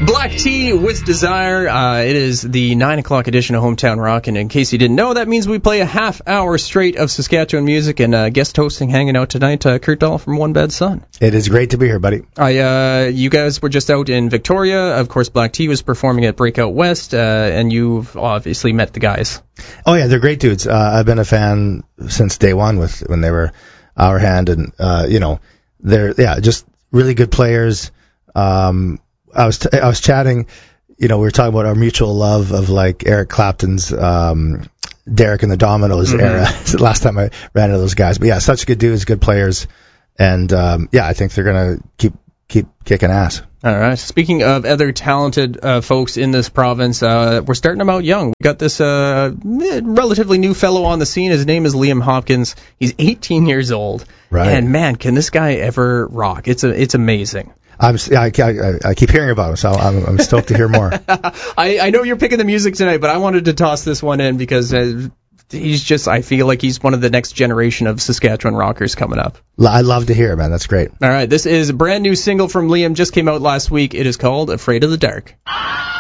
Black Tea with Desire. It is the 9 o'clock edition of Hometown Rock, and in case you didn't know, that means we play a half hour straight of Saskatchewan music, and guest hosting hanging out tonight, Kurt Dahl from One Bad Son. It is great to be here, buddy. You guys were just out in Victoria. Of course, Black Tea was performing at Breakout West, and you've obviously met the guys. Oh, yeah, they're great dudes. I've been a fan since day one when they were Our Hand, and, they're, just really good players. I was chatting, we were talking about our mutual love of like Eric Clapton's Derek and the Dominoes era. Last time I ran into those guys, but yeah, such good dudes, good players, and I think they're gonna keep kicking ass. All right. Speaking of other talented folks in this province, we're starting them out young. We got this relatively new fellow on the scene. His name is Liam Hopkins. He's 18 years old, right? And man, can this guy ever rock? It's amazing. I keep hearing about him, so I'm stoked to hear more. I know you're picking the music tonight, but I wanted to toss this one in because I feel like he's one of the next generation of Saskatchewan rockers coming up. I love to hear it, man. That's great. All right, this is a brand new single from Liam, just came out last week. It is called Afraid of the Dark.